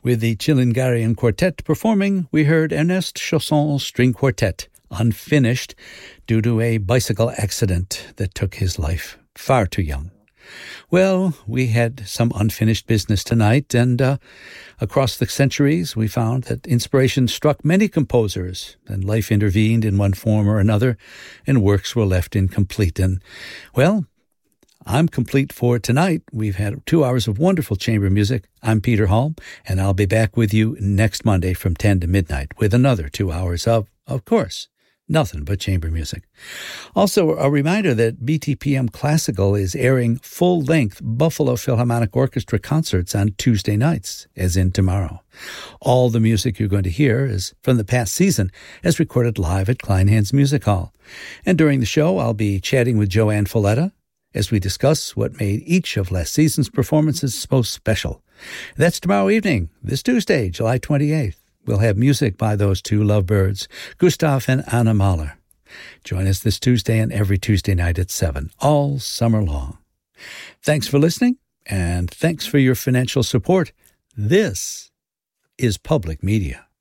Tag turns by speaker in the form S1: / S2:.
S1: With the Chilingarian Quartet performing, we heard Ernest Chausson's String Quartet, unfinished due to a bicycle accident that took his life far too young. Well, we had some unfinished business tonight, and across the centuries, we found that inspiration struck many composers, and life intervened in one form or another, and works were left incomplete. And, well, I'm complete for tonight. We've had 2 hours of wonderful chamber music. I'm Peter Hall, and I'll be back with you next Monday from 10 to midnight with another 2 hours of course, nothing but chamber music. Also, a reminder that BTPM Classical is airing full-length Buffalo Philharmonic Orchestra concerts on Tuesday nights, as in tomorrow. All the music you're going to hear is from the past season, as recorded live at Kleinhans Music Hall. And during the show, I'll be chatting with Joanne Folletta as we discuss what made each of last season's performances so special. That's tomorrow evening, this Tuesday, July 28th. We'll have music by those two lovebirds, Gustav and Anna Mahler. Join us this Tuesday and every Tuesday night at 7, all summer long. Thanks for listening, and thanks for your financial support. This is Public Media.